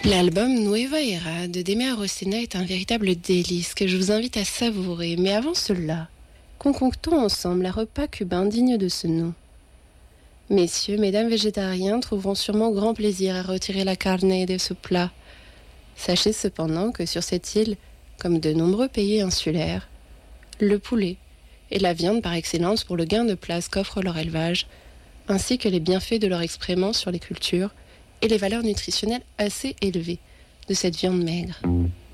L'album Nueva Era de Deme Arocena est un véritable délice que je vous invite à savourer. Mais avant cela, concoctons ensemble un repas cubain digne de ce nom. Messieurs, mesdames végétariens trouveront sûrement grand plaisir à retirer la carne de ce plat. Sachez cependant que sur cette île, comme de nombreux pays insulaires, le poulet est la viande par excellence pour le gain de place qu'offre leur élevage, ainsi que les bienfaits de leur excrément sur les cultures et les valeurs nutritionnelles assez élevées de cette viande maigre.